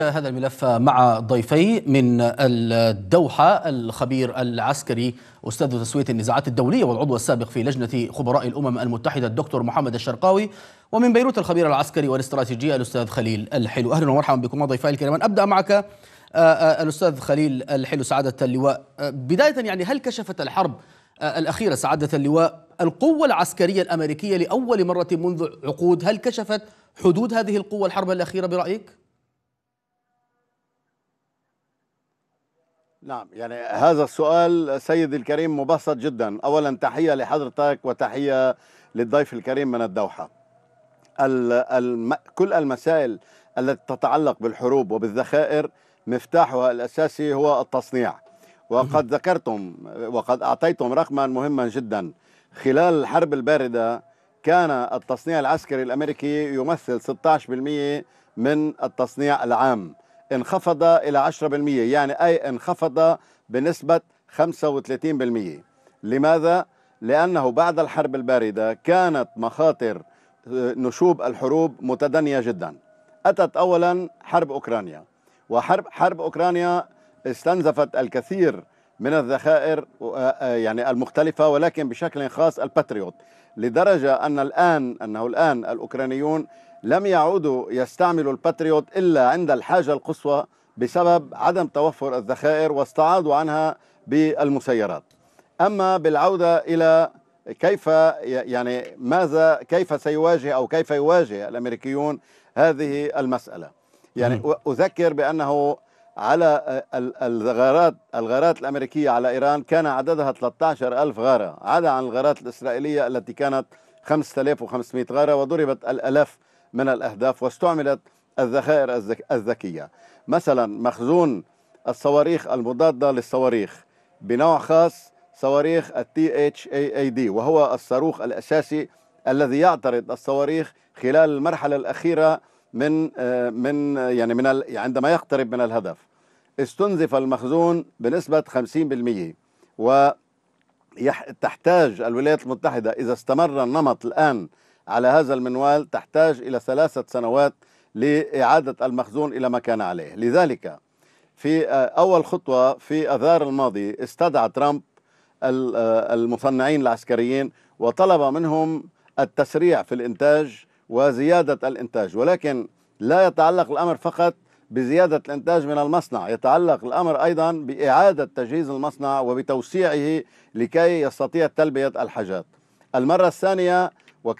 هذا الملف مع ضيفي من الدوحة الخبير العسكري أستاذ تسوية النزاعات الدولية والعضو السابق في لجنة خبراء الأمم المتحدة الدكتور محمد الشرقاوي، ومن بيروت الخبير العسكري والاستراتيجية الأستاذ خليل الحلو. أهلا ومرحبا بكم ضيفي الكريمان. أبدأ معك الأستاذ خليل الحلو سعادة اللواء. بداية يعني هل كشفت الحرب الأخيرة سعادة اللواء القوة العسكرية الأمريكية لأول مرة منذ عقود؟ هل كشفت حدود هذه القوة الحرب الأخيرة برأيك؟ نعم، يعني هذا السؤال سيدي الكريم مبسط جدا. أولا تحية لحضرتك وتحية للضيف الكريم من الدوحة. كل المسائل التي تتعلق بالحروب وبالذخائر مفتاحها الأساسي هو التصنيع، وقد ذكرتم وقد أعطيتم رقما مهما جدا. خلال الحرب الباردة كان التصنيع العسكري الأمريكي يمثل 16% من التصنيع العام، انخفض إلى 10%، يعني أي انخفض بنسبة 35%. لماذا؟ لأنه بعد الحرب الباردة كانت مخاطر نشوب الحروب متدنية جدا. أتت أولا حرب أوكرانيا، وحرب أوكرانيا استنزفت الكثير من الذخائر يعني المختلفة، ولكن بشكل خاص الباتريوت، لدرجة أنه الآن الأوكرانيون لم يعودوا يستعملوا الباتريوت إلا عند الحاجة القصوى بسبب عدم توفر الذخائر، واستعاضوا عنها بالمسيرات. أما بالعودة إلى كيف سيواجه أو كيف يواجه الأمريكيون هذه المسألة، يعني أذكر بأنه على الغارات الأمريكية على إيران كان عددها 13,000 غارة، عدا عن الغارات الإسرائيلية التي كانت 5,500 غارة، وضربت الآلاف من الأهداف، واستعملت الذخائر الذكية. مثلا مخزون الصواريخ المضادة للصواريخ بنوع خاص، صواريخ THAAD، وهو الصاروخ الأساسي الذي يعترض الصواريخ خلال المرحلة الأخيرة عندما يقترب من الهدف. استنزف المخزون بنسبة 50%، وتحتاج الولايات المتحدة إذا استمر النمط الآن على هذا المنوال تحتاج إلى 3 سنوات لإعادة المخزون إلى ما كان عليه. لذلك في أول خطوة في أذار الماضي استدعى ترامب المصنعين العسكريين وطلب منهم التسريع في الإنتاج وزيادة الإنتاج، ولكن لا يتعلق الأمر فقط بزيادة الإنتاج من المصنع، يتعلق الأمر أيضا بإعادة تجهيز المصنع وبتوسيعه لكي يستطيع تلبية الحاجات. المرة الثانية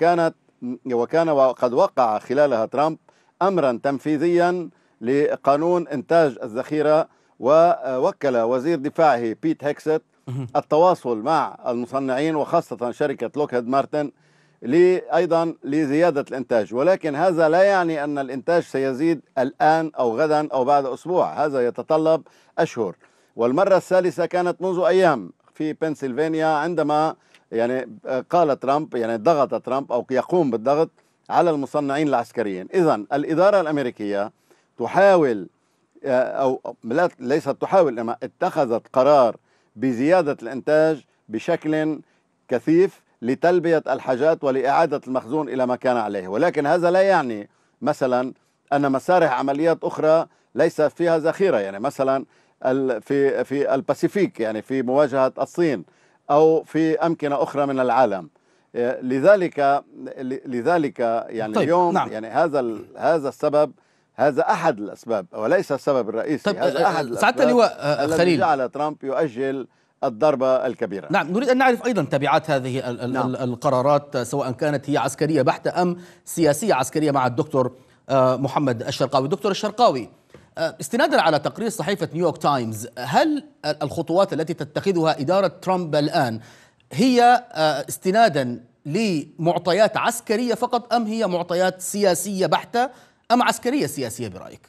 وقد وقع خلالها ترامب أمرا تنفيذيا لقانون إنتاج الذخيرة، ووكل وزير دفاعه بيت هيكست التواصل مع المصنعين وخاصة شركة لوكهيد مارتن أيضا لزيادة الإنتاج. ولكن هذا لا يعني أن الإنتاج سيزيد الآن أو غدا أو بعد أسبوع، هذا يتطلب أشهر. والمرة الثالثة كانت منذ أيام في بنسلفانيا، عندما قال ترامب ضغط ترامب أو يقوم بالضغط على المصنعين العسكريين. إذن الإدارة الأمريكية تحاول أو ليست تحاول، إنما اتخذت قرار بزيادة الإنتاج بشكل كثيف لتلبية الحاجات ولإعادة المخزون إلى ما كان عليه. ولكن هذا لا يعني مثلا أن مسارح عمليات أخرى ليس فيها ذخيرة، مثلا في الباسيفيك، في مواجهة الصين أو في أمكنة أخرى من العالم. لذلك طيب، اليوم نعم. هذا السبب، هذا أحد الأسباب وليس السبب الرئيسي. طيب، هذا أحد سعادة اللواء الذي جعل ترامب يؤجل الضربة الكبيرة. نعم، نريد أن نعرف أيضا تبعات هذه القرارات، سواء كانت هي عسكرية بحتة أم سياسية عسكرية، مع الدكتور محمد الشرقاوي. دكتور الشرقاوي، استنادا على تقرير صحيفة نيويورك تايمز، هل الخطوات التي تتخذها إدارة ترامب الآن هي استنادا لمعطيات عسكرية فقط، أم هي معطيات سياسية بحتة، أم عسكرية سياسية برأيك؟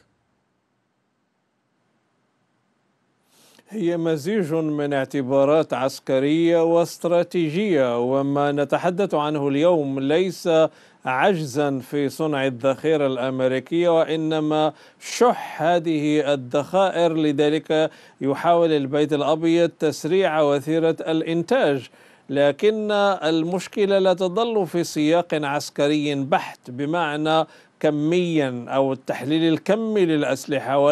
هي مزيج من اعتبارات عسكرية واستراتيجية، وما نتحدث عنه اليوم ليس عجزا في صنع الذخيرة الأمريكية، وإنما شح هذه الذخائر. لذلك يحاول البيت الأبيض تسريع وتيرة الإنتاج، لكن المشكلة لا تظل في سياق عسكري بحت، بمعنى كميا أو التحليل الكمي للأسلحة،